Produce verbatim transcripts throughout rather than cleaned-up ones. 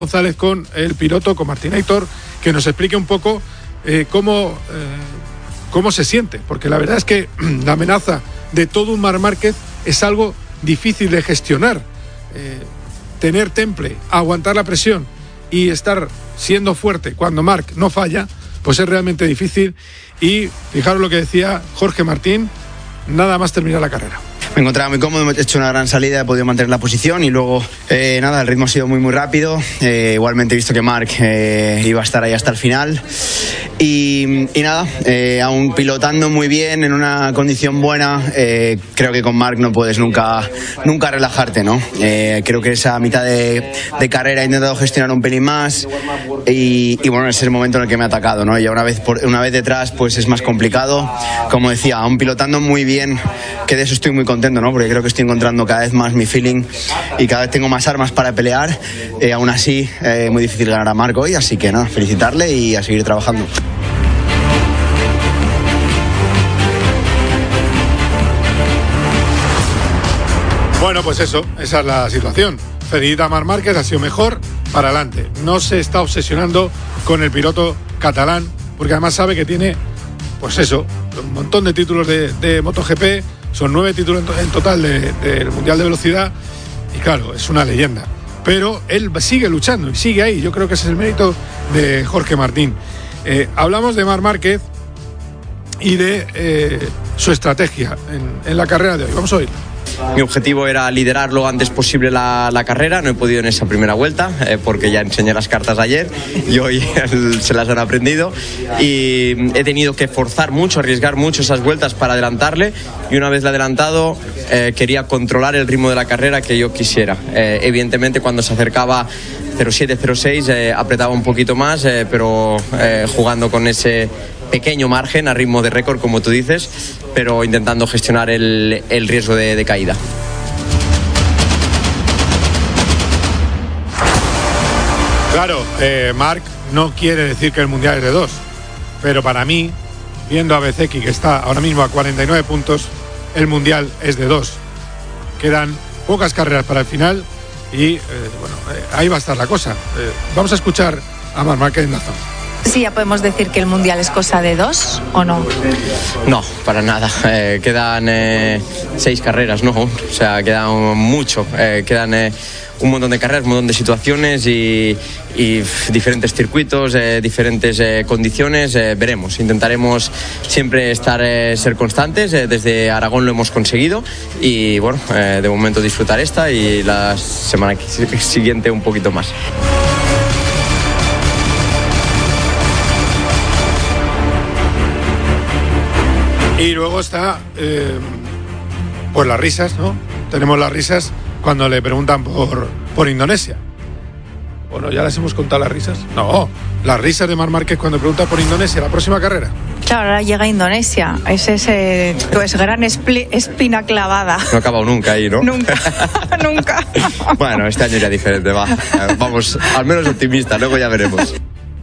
González con el piloto, con Martinator, que nos explique un poco eh, cómo, eh, cómo se siente, porque la verdad es que la amenaza de todo un Marc Márquez es algo difícil de gestionar. Eh, tener temple, aguantar la presión y estar siendo fuerte cuando Marc no falla, pues es realmente difícil. Y fijaros lo que decía Jorge Martín, nada más terminar la carrera. Me encontraba muy cómodo, he hecho una gran salida, he podido mantener la posición y luego, eh, nada, el ritmo ha sido muy muy rápido. Eh, igualmente he visto que Marc eh, iba a estar ahí hasta el final. Y, y nada, eh, aún pilotando muy bien, en una condición buena, eh, creo que con Marc no puedes nunca, nunca relajarte, ¿no? Eh, creo que esa mitad de, de carrera he intentado gestionar un pelín más y, y bueno, ese es el momento en el que me ha atacado, ¿no? Y una vez, por, una vez detrás, pues es más complicado. Como decía, aún pilotando muy bien, que de eso estoy muy contento, ¿no? Porque creo que estoy encontrando cada vez más mi feeling y cada vez tengo más armas para pelear. Eh, aún así, eh, muy difícil ganar a Marc hoy, así que nada, felicitarle y a seguir trabajando. Bueno, pues eso, esa es la situación. Felicita a Marc Márquez, ha sido mejor, para adelante. No se está obsesionando con el piloto catalán, porque además sabe que tiene, pues eso, un montón de títulos de, de MotoGP. Son nueve títulos en total del de, de Mundial de Velocidad y claro, es una leyenda. Pero él sigue luchando y sigue ahí. Yo creo que ese es el mérito de Jorge Martín. Eh, hablamos de Marc Márquez y de eh, su estrategia en, en la carrera de hoy. Vamos a oír. Mi objetivo era liderar lo antes posible la, la carrera. No he podido en esa primera vuelta eh, porque ya enseñé las cartas ayer y hoy se las han aprendido y he tenido que forzar mucho, arriesgar mucho esas vueltas para adelantarle y una vez le adelantado eh, quería controlar el ritmo de la carrera que yo quisiera. Eh, evidentemente cuando se acercaba cero siete cero seis eh, apretaba un poquito más eh, pero eh, jugando con ese pequeño margen a ritmo de récord, como tú dices, pero intentando gestionar el, el riesgo de, de caída. Claro, eh, Marc no quiere decir que el Mundial es de dos, pero para mí, viendo a Bezzecchi, que está ahora mismo a cuarenta y nueve puntos, el Mundial es de dos. Quedan pocas carreras para el final y, eh, bueno, eh, ahí va a estar la cosa. Eh, vamos a escuchar a Marc Márquez en la zona. Sí, ya podemos decir que el Mundial es cosa de dos, ¿o no? No, para nada. Eh, quedan eh, seis carreras, ¿no? O sea, quedan mucho. Eh, quedan eh, un montón de carreras, un montón de situaciones y, y diferentes circuitos, eh, diferentes eh, condiciones. Eh, veremos. Intentaremos siempre estar, eh, ser constantes. Eh, desde Aragón lo hemos conseguido y, bueno, eh, de momento disfrutar esta y la semana siguiente un poquito más. Y luego está, eh, pues las risas, ¿no? Tenemos las risas cuando le preguntan por, por Indonesia. Bueno, ¿ya las hemos contado las risas? No, las risas de Marc Márquez cuando pregunta por Indonesia, la próxima carrera. Claro, ahora llega Indonesia. Es ese, pues, gran espli, espina clavada. No ha acabado nunca ahí, ¿no? Nunca, nunca. Bueno, este año ya diferente, va. Vamos, al menos optimista, luego ya veremos.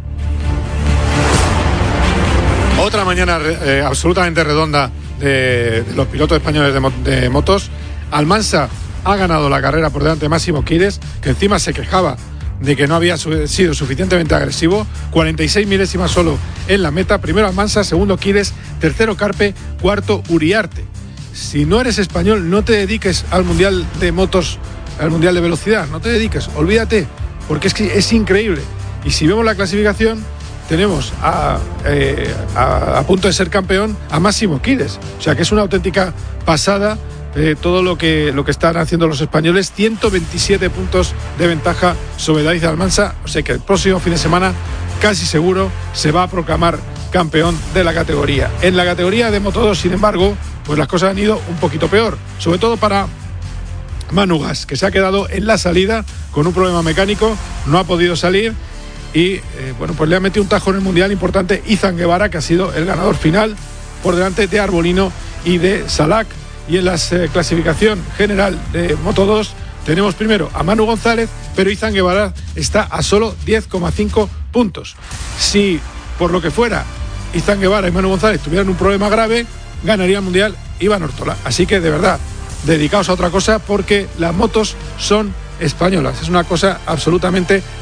Otra mañana eh, absolutamente redonda de, de los pilotos españoles de, mo- de motos. Almansa ha ganado la carrera por delante de Máximo Quires, que encima se quejaba de que no había su- sido suficientemente agresivo. cuarenta y seis milésimas solo en la meta. Primero Almansa, segundo Quires, tercero Carpe, cuarto Uriarte. Si no eres español, no te dediques al Mundial de Motos, al Mundial de Velocidad. No te dediques, olvídate, porque es que es increíble. Y si vemos la clasificación, tenemos a, eh, a, a punto de ser campeón a Máximo Quires. O sea que es una auténtica pasada eh, todo lo que, lo que están haciendo los españoles. ciento veintisiete puntos de ventaja sobre David Almansa. O sea que el próximo fin de semana casi seguro se va a proclamar campeón de la categoría. En la categoría de Moto dos, sin embargo, pues las cosas han ido un poquito peor. Sobre todo para Manu Gas, que se ha quedado en la salida con un problema mecánico, no ha podido salir. Y eh, bueno, pues le ha metido un tajo en el Mundial importante Izan Guevara, que ha sido el ganador final por delante de Arbolino y de Salak. Y en la eh, clasificación general de Moto dos tenemos primero a Manu González, pero Izan Guevara está a solo diez coma cinco puntos. Si por lo que fuera Izan Guevara y Manu González tuvieran un problema grave, ganaría el Mundial Iván Ortola. Así que de verdad, dedicaos a otra cosa porque las motos son españolas. Es una cosa absolutamente